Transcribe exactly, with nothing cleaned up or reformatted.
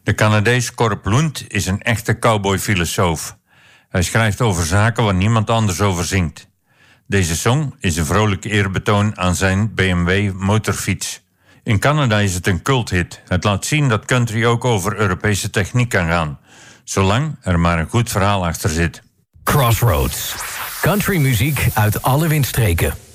De Canadees Corp Lund is een echte cowboyfilosoof. Hij schrijft over zaken waar niemand anders over zingt. Deze song is een vrolijk eerbetoon aan zijn B M W motorfiets. In Canada is het een culthit. Het laat zien dat country ook over Europese techniek kan gaan, zolang er maar een goed verhaal achter zit. Crossroads. Countrymuziek uit alle windstreken.